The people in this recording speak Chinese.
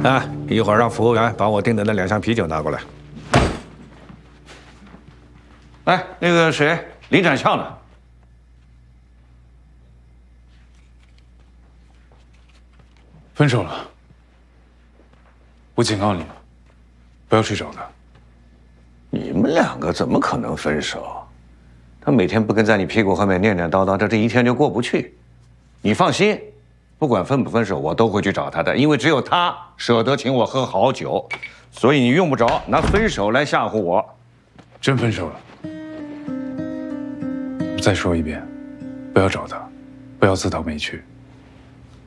啊，一会儿让服务员把我订的那2箱啤酒拿过来。哎，那个谁，李展笑呢？ 分手了。我警告你了，不要去找他。 你们2个怎么可能分手？他每天不跟在你屁股后面念念叨叨，这一天就过不去。你放心，不管分不分手，我都会去找他的，因为只有他舍得请我喝好酒，所以你用不着拿分手来吓唬我。 真分手了。再说一遍，不要找他，不要自讨没趣。